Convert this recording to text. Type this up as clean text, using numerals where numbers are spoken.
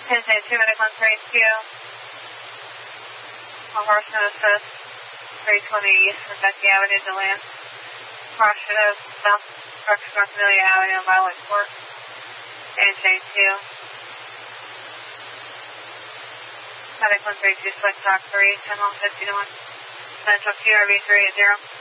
Tuesday 2, medic 132. A horse no assist. 320 East Kentucky Avenue, DeLand. Caution of South North Amelia Avenue, Violet Court. Change 2. Medic 132, select talk 3, 10 on 50 to 1. Central QRV 380.